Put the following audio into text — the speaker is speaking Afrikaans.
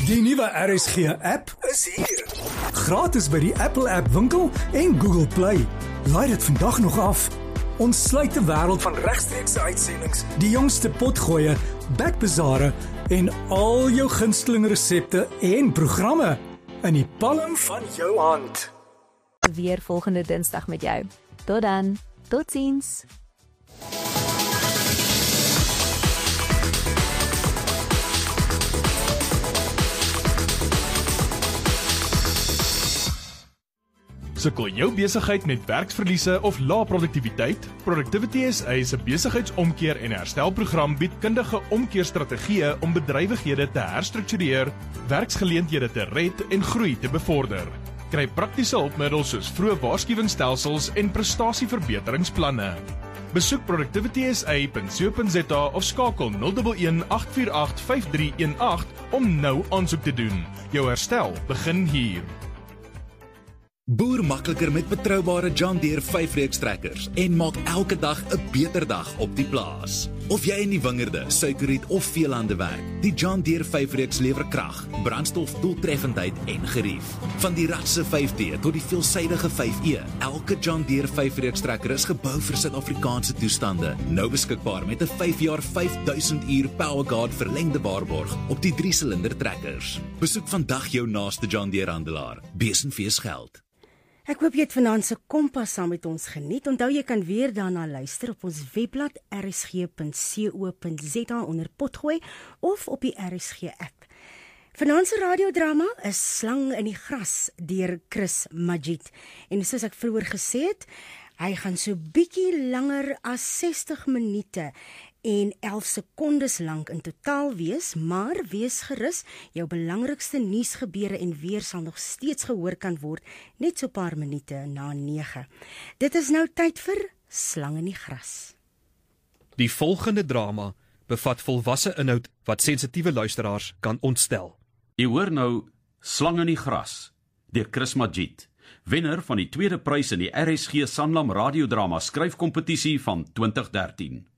Die nuwe RSG app is hier. Gratis by die Apple App Winkel en Google Play. Laai dit vandag nog af. Ons sluit die wêreld van regstreekse uitsendings, die jongste potgoeie, backbazare en al jou gunsteling resepte en programme in die palm van jou hand. Weer volgende Dinsdag met jou. Tot dan. Totsiens. Sukkel jou besigheid met werksverliese of lae produktiwiteit? Productivity SA is 'n besigheidsomkeer en herstelprogram bied kundige omkeerstrategieë om bedrywighede te herstruktureer, werksgeleenthede te red en groei te bevorder. Kry praktiese hulpmiddels soos vroeë waarskuwingsstelsels en prestasieverbeteringsplanne. Besoek productivitysa.co.za of skakel 011 848 5318 om nou aansoek te doen. Jou herstel begin hier. Boer makliker met betroubare John Deere 5-reeks trekkers en maak elke dag 'n beter dag op die plaas. Of jy in die wingerde, suikerriet of veelande werk, die John Deere 5-reeks lewer krag, brandstof, doeltreffendheid en gerief. Van die ratse 5D tot die veelsidige 5E, elke John Deere 5-reeks trekker is gebou vir Suid-Afrikaanse toestande. Nou beskikbaar met 'n 5 jaar 5000 uur PowerGuard verlengde waarborg op die 3-silinder trekkers. Besoek vandag jou naaste John Deere handelaar. Besenfees geld. Ek hoop jy het vanaand se Kompas saam met ons geniet. Onthou jy kan weer daarna luister op ons webblad rsg.co.za onder potgooi of op die RSG app. Vanaand se radiodrama is Slang in die gras deur Chris Magid. En soos ek vroeër gesê het, hy gaan so bietjie langer as 60 minute en 11 sekondes lank in totaal wees, maar wees gerus, jou belangrikste nuusgebeure en weer sal nog steeds gehoor kan word, net so paar minute na 9. Dit is nou tyd vir Slang in die gras. Die volgende drama bevat volwasse inhoud wat sensitiewe luisteraars kan ontstel. U hoor nou Slang in die gras deur Chris Magid, wenner van die tweede prys in die RSG Sanlam radiodrama skryfkompetisie van 2013.